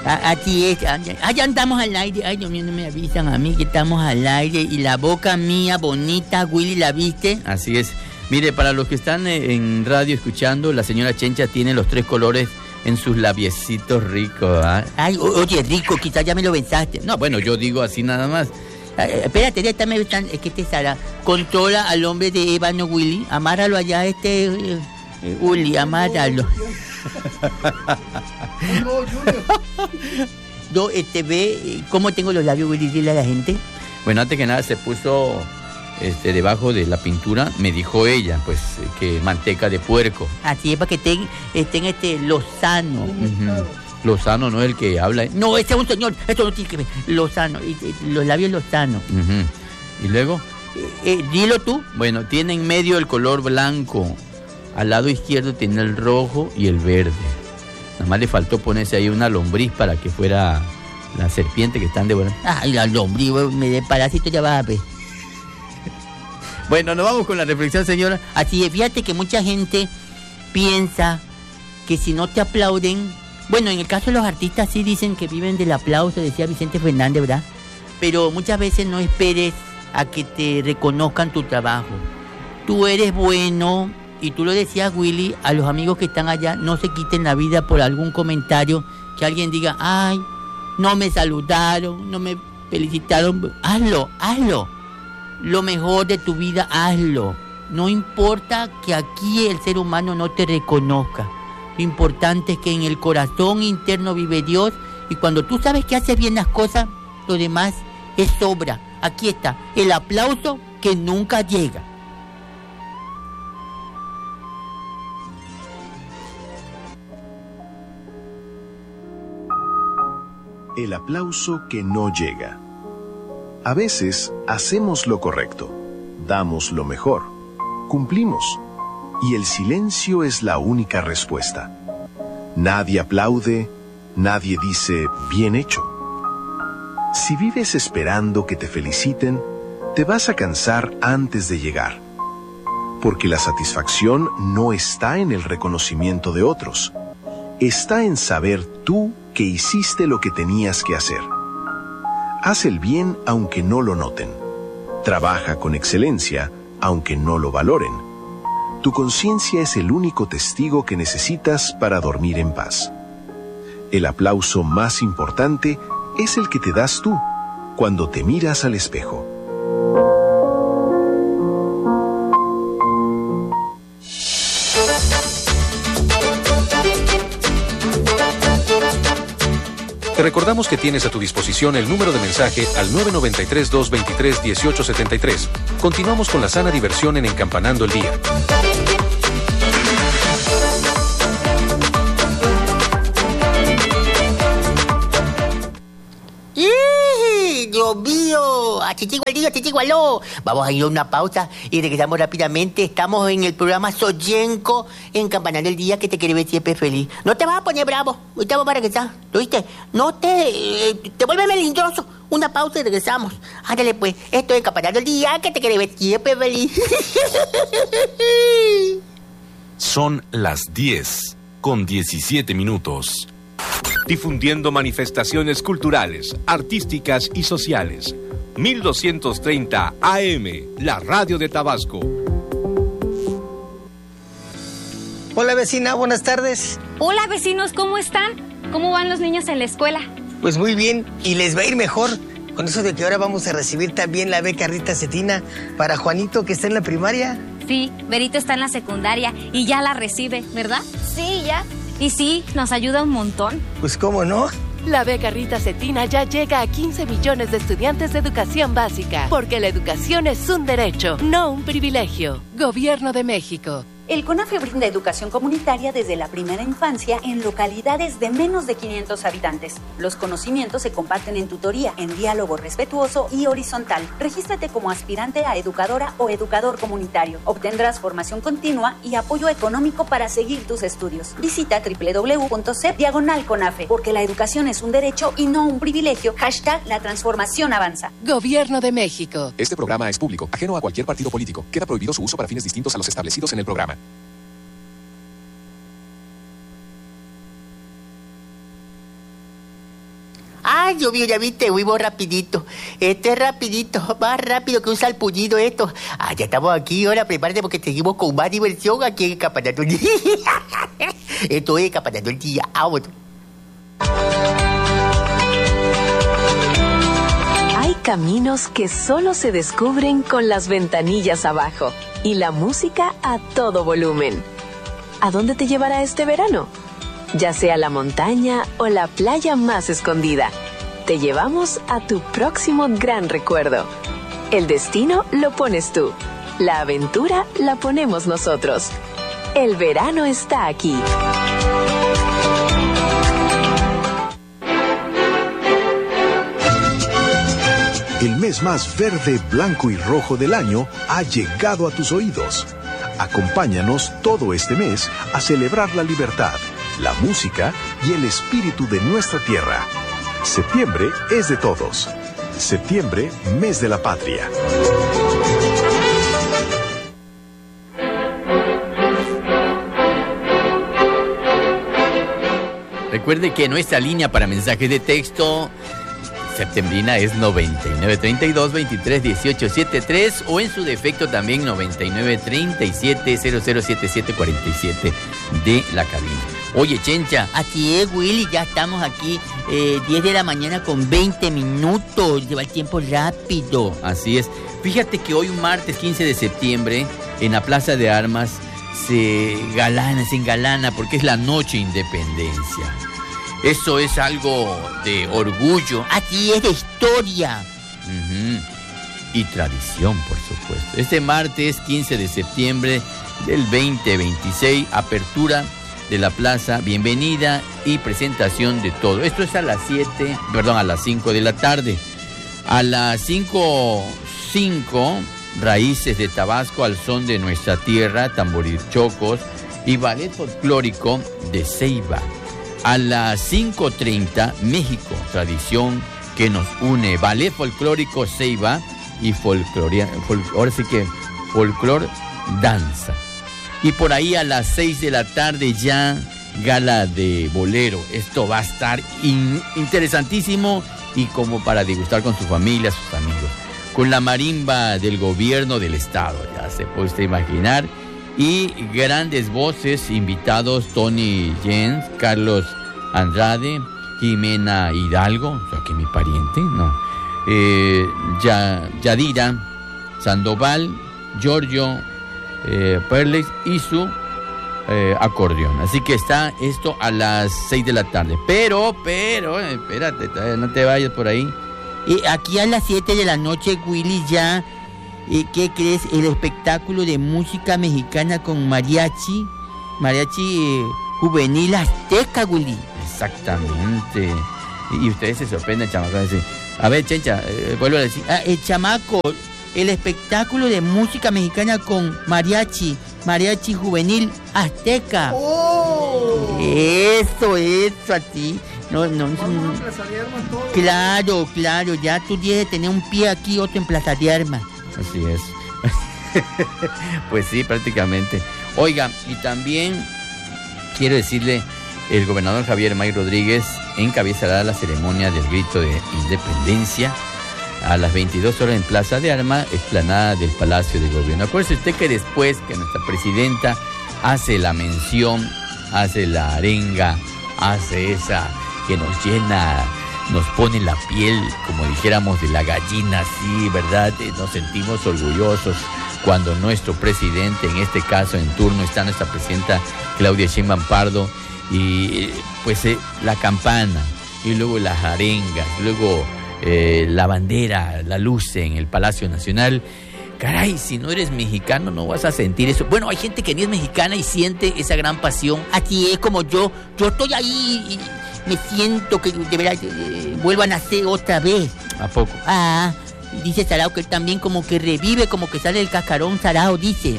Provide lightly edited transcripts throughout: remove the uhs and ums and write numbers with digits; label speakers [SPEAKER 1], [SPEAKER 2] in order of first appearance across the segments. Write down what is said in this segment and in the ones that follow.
[SPEAKER 1] Así es. Ya andamos al aire. Ay, Dios mío, no me avisan a mí que estamos al aire. Y la boca mía bonita, Willy, ¿la viste?
[SPEAKER 2] Así es. Mire, para los que están en radio escuchando, la señora Chencha tiene los 3 colores en sus labiecitos ricos, ¿ah?
[SPEAKER 1] Ay, oye, rico, quizás ya me lo pensaste.
[SPEAKER 2] No, bueno, yo digo así nada más.
[SPEAKER 1] Espérate, ya está, es que Sara controla al hombre de ébano, Willy. Amárralo allá, Willy, amárralo. No, ve cómo tengo los labios, Willy, dile a la gente.
[SPEAKER 2] Bueno, antes que nada se puso debajo de la pintura, me dijo ella, pues, que manteca de puerco.
[SPEAKER 1] Así es, para que estén Lozano.
[SPEAKER 2] Uh-huh. Lozano no es el que habla.
[SPEAKER 1] No, ese es un señor, esto no tiene que ver. Lozano, los labios Lozano.
[SPEAKER 2] Uh-huh. ¿Y luego?
[SPEAKER 1] Dilo tú.
[SPEAKER 2] Bueno, tiene en medio el color blanco. Al lado izquierdo tiene el rojo y el verde. Nada más le faltó ponerse ahí una lombriz para que fuera la serpiente que están devorando.
[SPEAKER 1] Ay, la lombriz, me de parásito ya va a ver.
[SPEAKER 2] Bueno, nos vamos con la reflexión, señora.
[SPEAKER 1] Así es, fíjate que mucha gente piensa que si no te aplauden... Bueno, en el caso de los artistas sí dicen que viven del aplauso, decía Vicente Fernández, ¿verdad? Pero muchas veces no esperes a que te reconozcan tu trabajo. Tú eres bueno, y tú lo decías, Willy, a los amigos que están allá, no se quiten la vida por algún comentario, que alguien diga, ay, no me saludaron, no me felicitaron. Hazlo. Lo mejor de tu vida, hazlo. No importa que aquí el ser humano no te reconozca. Lo importante es que en el corazón interno vive Dios, y cuando tú sabes que haces bien las cosas, lo demás es sobra. Aquí está, el aplauso que nunca llega.
[SPEAKER 3] El aplauso que no llega. A veces hacemos lo correcto, damos lo mejor, cumplimos. Y el silencio es la única respuesta. Nadie aplaude, nadie dice bien hecho. Si vives esperando que te feliciten, te vas a cansar antes de llegar. Porque la satisfacción no está en el reconocimiento de otros. Está en saber tú que hiciste lo que tenías que hacer. Haz el bien aunque no lo noten. Trabaja con excelencia aunque no lo valoren. Tu conciencia es el único testigo que necesitas para dormir en paz. El aplauso más importante es el que te das tú cuando te miras al espejo.
[SPEAKER 4] Te recordamos que tienes a tu disposición el número de mensaje al 993-223-1873. Continuamos con la sana diversión en Encampanando el Día.
[SPEAKER 1] Dios mío, achichigualillo. Vamos a ir a una pausa y regresamos rápidamente. Estamos en el programa Soyenco, Encampanando el Día, que te quiere ver siempre feliz. No te vas a poner bravo, ahorita vamos a regresar, ¿lo viste? No te vuelves melindroso. Una pausa y regresamos. Ándale pues, esto es Encampanando el Día, que te quiere ver siempre feliz.
[SPEAKER 5] Son las 10:17. Difundiendo manifestaciones culturales, artísticas y sociales. 1230 AM, la radio de Tabasco.
[SPEAKER 6] Hola vecina, buenas tardes.
[SPEAKER 7] Hola vecinos, ¿cómo están? ¿Cómo van los niños en la escuela?
[SPEAKER 6] Pues muy bien, y les va a ir mejor. Con eso de que ahora vamos a recibir también la beca Rita Cetina para Juanito, que está en la primaria.
[SPEAKER 7] Sí, Berito está en la secundaria y ya la recibe, ¿verdad?
[SPEAKER 8] Sí, ya.
[SPEAKER 7] Y sí, nos ayuda un montón.
[SPEAKER 6] Pues cómo no.
[SPEAKER 9] La beca Rita Cetina ya llega a 15 millones de estudiantes de educación básica, porque la educación es un derecho, no un privilegio. Gobierno de México.
[SPEAKER 10] El CONAFE brinda educación comunitaria desde la primera infancia en localidades de menos de 500 habitantes. Los conocimientos se comparten en tutoría, en diálogo respetuoso y horizontal. Regístrate como aspirante a educadora o educador comunitario. Obtendrás formación continua y apoyo económico para seguir tus estudios. Visita www.cep/CONAFE, porque la educación es un derecho y no un privilegio. #La transformación avanza.
[SPEAKER 9] Gobierno de México.
[SPEAKER 4] Este programa es público, ajeno a cualquier partido político. Queda prohibido su uso para fines distintos a los establecidos en el programa.
[SPEAKER 1] Ay, yo vi, ya viste, huivo rapidito. Esto es rapidito, más rápido que un salpullido esto. Ah, ya estamos aquí, ahora prepárate porque seguimos con más diversión aquí en Campanando el Día. Esto es Campanando el Día. Vámonos.
[SPEAKER 8] Hay caminos que solo se descubren con las ventanillas abajo y la música a todo volumen. ¿A dónde te llevará este verano? Ya sea la montaña o la playa más escondida, te llevamos a tu próximo gran recuerdo. El destino lo pones tú, la aventura la ponemos nosotros. El verano está aquí.
[SPEAKER 3] El mes más verde, blanco y rojo del año ha llegado a tus oídos. Acompáñanos todo este mes a celebrar la libertad, la música y el espíritu de nuestra tierra. Septiembre es de todos. Septiembre, mes de la patria.
[SPEAKER 2] Recuerde que nuestra línea para mensajes de texto septembrina es 9932-231873 o en su defecto también 9937-007747 de la cabina. Oye, Chencha.
[SPEAKER 1] Así es, Willy, ya estamos aquí, 10 de la mañana con 20 minutos, lleva el tiempo rápido.
[SPEAKER 2] Así es. Fíjate que hoy, martes 15 de septiembre, en la Plaza de Armas, se engalana, porque es la Noche Independencia. Eso es algo de orgullo.
[SPEAKER 1] Así es, de historia.
[SPEAKER 2] Y tradición, por supuesto. Este martes 15 de septiembre del 2026, apertura de la plaza, bienvenida y presentación de todo. Esto es a las 5 de la tarde. A las 5:05, Raíces de Tabasco al son de nuestra tierra, tamborilchocos y ballet folclórico de Ceiba. A las 5:30, México, tradición que nos une, ballet folclórico Ceiba y ahora sí que folclor danza. Y por ahí a las 6 de la tarde ya gala de bolero. Esto va a estar interesantísimo y como para degustar con su familia, sus amigos. Con la marimba del gobierno del estado, ya se puede usted imaginar. Y grandes voces, invitados, Tony Jens, Carlos Andrade, Jimena Hidalgo, o sea que mi pariente, no. Yadira Sandoval, Giorgio Perles y su acordeón. Así que está esto a las 6 de la tarde. Pero, espérate, no te vayas por ahí.
[SPEAKER 1] Aquí a las 7 de la noche, Willy, ya, ¿qué crees? El espectáculo de música mexicana con mariachi juvenil azteca, Willy.
[SPEAKER 2] Exactamente. Y ustedes se sorprenden, chamaco. A ver, Chencha, vuelvo a decir.
[SPEAKER 1] El chamaco, el espectáculo de música mexicana con mariachi juvenil azteca. ¡Oh! Eso, así. No. Claro, ya tú tienes que tener un pie aquí, otro en Plaza de Armas.
[SPEAKER 2] Así es. Pues sí, prácticamente. Oiga, y también quiero decirle, el gobernador Javier May Rodríguez encabezará la ceremonia del grito de independencia a las 22 horas en Plaza de Armas, explanada del Palacio de Gobierno. Acuérdese usted que después que nuestra presidenta hace la mención, hace la arenga, hace esa que nos llena, nos pone la piel, como dijéramos, de la gallina, sí, ¿verdad? Nos sentimos orgullosos cuando nuestro presidente, en este caso en turno está nuestra presidenta Claudia Sheinbaum Pardo, y pues la campana, y luego las arengas, luego la bandera, la luce en el Palacio Nacional. Caray, si no eres mexicano no vas a sentir eso. Bueno, hay gente que ni es mexicana y siente esa gran pasión.
[SPEAKER 1] Así es, como yo estoy ahí y me siento que de verdad vuelvan a nacer otra vez.
[SPEAKER 2] ¿A poco?
[SPEAKER 1] Dice Sarao que él también como que revive, como que sale el cascarón Sarao, dice.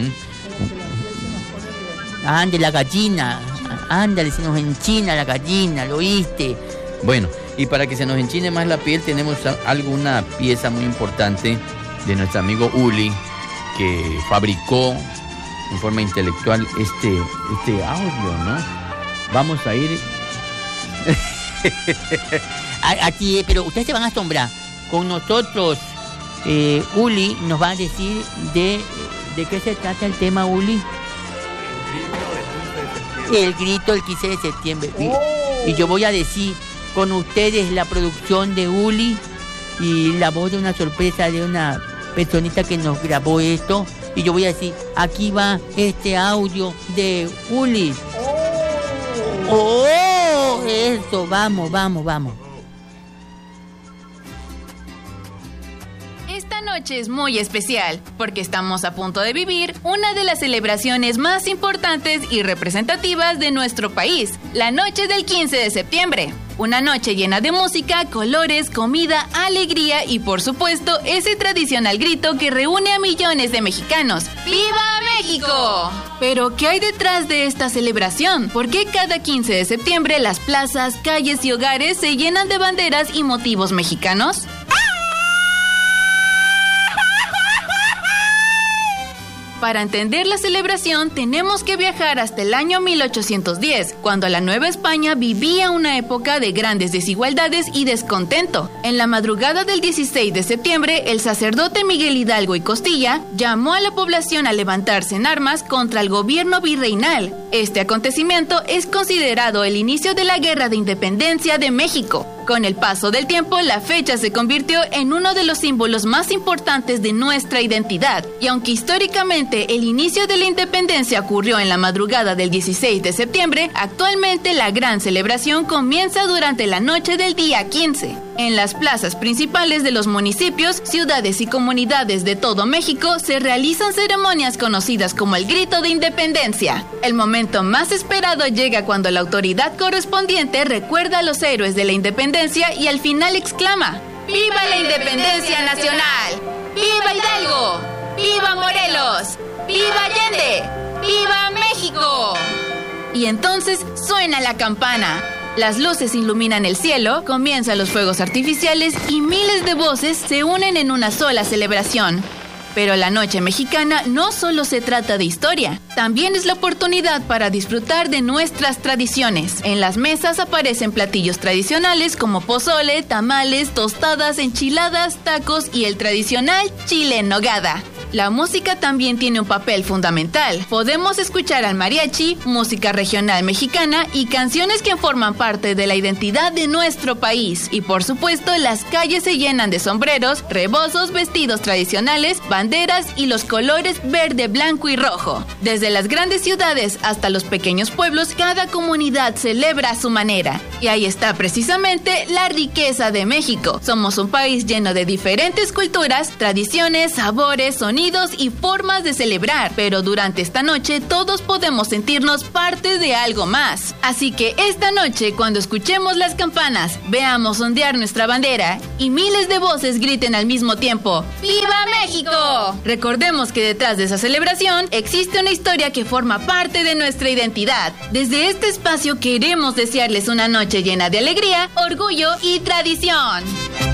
[SPEAKER 1] Ande, la gallina. Ándale, se nos enchina la gallina, ¿lo oíste?
[SPEAKER 2] Bueno, y para que se nos enchine más la piel, tenemos alguna pieza muy importante de nuestro amigo Uli, que fabricó en forma intelectual este audio, ¿no? Vamos a ir
[SPEAKER 1] Aquí, pero ustedes se van a asombrar. Con nosotros, Uli nos va a decir de qué se trata el tema, Uli. El grito del 15 de septiembre. Y yo voy a decir con ustedes la producción de Uli y la voz de una sorpresa de una personita que nos grabó esto. Y yo voy a decir, aquí va este audio de Uli. ¡Oh! Eso, vamos.
[SPEAKER 11] Esta noche es muy especial porque estamos a punto de vivir una de las celebraciones más importantes y representativas de nuestro país, la noche del 15 de septiembre. Una noche llena de música, colores, comida, alegría y por supuesto ese tradicional grito que reúne a millones de mexicanos. ¡Viva México! Pero, ¿qué hay detrás de esta celebración? ¿Por qué cada 15 de septiembre las plazas, calles y hogares se llenan de banderas y motivos mexicanos? Para entender la celebración tenemos que viajar hasta el año 1810, cuando la Nueva España vivía una época de grandes desigualdades y descontento. En la madrugada del 16 de septiembre, el sacerdote Miguel Hidalgo y Costilla llamó a la población a levantarse en armas contra el gobierno virreinal. Este acontecimiento es considerado el inicio de la Guerra de Independencia de México. Con el paso del tiempo, la fecha se convirtió en uno de los símbolos más importantes de nuestra identidad. Y aunque históricamente el inicio de la independencia ocurrió en la madrugada del 16 de septiembre, actualmente la gran celebración comienza durante la noche del día 15. En las plazas principales de los municipios, ciudades y comunidades de todo México se realizan ceremonias conocidas como el Grito de Independencia. El momento más esperado llega cuando la autoridad correspondiente recuerda a los héroes de la independencia y al final exclama: ¡Viva la Independencia Nacional! ¡Viva Hidalgo! ¡Viva Morelos! ¡Viva Allende! ¡Viva México! Y entonces suena la campana. Las luces iluminan el cielo, comienzan los fuegos artificiales y miles de voces se unen en una sola celebración. Pero la noche mexicana no solo se trata de historia, también es la oportunidad para disfrutar de nuestras tradiciones. En las mesas aparecen platillos tradicionales como pozole, tamales, tostadas, enchiladas, tacos y el tradicional chile en nogada. La música también tiene un papel fundamental. Podemos escuchar al mariachi, música regional mexicana y canciones que forman parte de la identidad de nuestro país. Y por supuesto, las calles se llenan de sombreros, rebozos, vestidos tradicionales, banderas y los colores verde, blanco y rojo. Desde las grandes ciudades hasta los pequeños pueblos, cada comunidad celebra a su manera. Y ahí está precisamente la riqueza de México. Somos un país lleno de diferentes culturas, tradiciones, sabores, sonidos y formas de celebrar, pero durante esta noche todos podemos sentirnos parte de algo más. Así que esta noche, cuando escuchemos las campanas, veamos ondear nuestra bandera y miles de voces griten al mismo tiempo: ¡Viva México! Recordemos que detrás de esa celebración existe una historia que forma parte de nuestra identidad. Desde este espacio queremos desearles una noche llena de alegría, orgullo y tradición.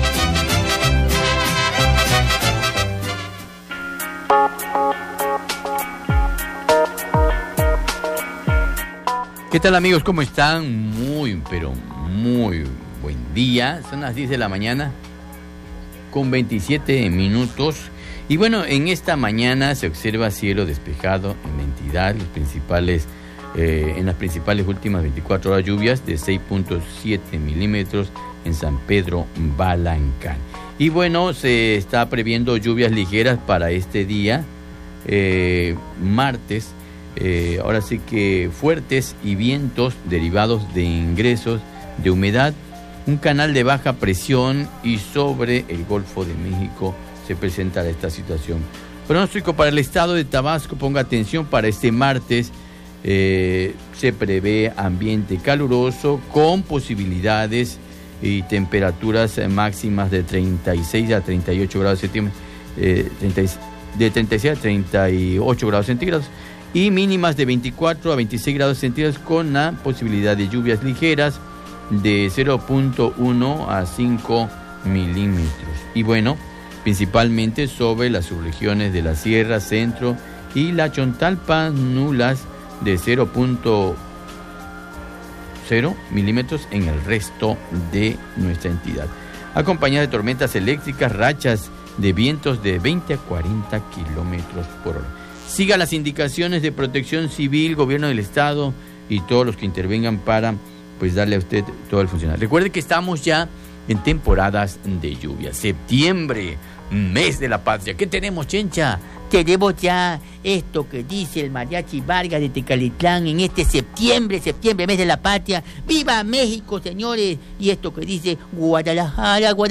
[SPEAKER 2] ¿Qué tal, amigos? ¿Cómo están? Muy buen día. Son las 10 de la mañana con 27 minutos. Y bueno, en esta mañana se observa cielo despejado en la entidad. En las principales últimas 24 horas, lluvias de 6.7 milímetros en San Pedro Balancán. Y bueno, se está previendo lluvias ligeras para este día, martes. Ahora sí que fuertes y vientos derivados de ingresos de humedad, un canal de baja presión y sobre el Golfo de México se presenta esta situación. Pronóstico para el estado de Tabasco, ponga atención, para este martes se prevé ambiente caluroso con posibilidades y temperaturas máximas de 36 a 38 grados centígrados, de 36 a 38 grados centígrados y mínimas de 24 a 26 grados centígrados con la posibilidad de lluvias ligeras de 0.1 a 5 milímetros. Y bueno, principalmente sobre las subregiones de la Sierra, Centro y la Chontalpa, nulas de 0.0 0 milímetros en el resto de nuestra entidad. Acompañada de tormentas eléctricas, rachas de vientos de 20 a 40 kilómetros por hora. Siga las indicaciones de Protección Civil, Gobierno del Estado y todos los que intervengan para pues darle a usted todo el funcionamiento. Recuerde que estamos ya en temporadas de lluvia. Septiembre, mes de la patria. ¿Qué tenemos, Chencha?
[SPEAKER 1] Tenemos ya esto que dice el Mariachi Vargas de Tecalitlán en este septiembre, mes de la patria. ¡Viva México, señores! Y esto que dice Guadalajara,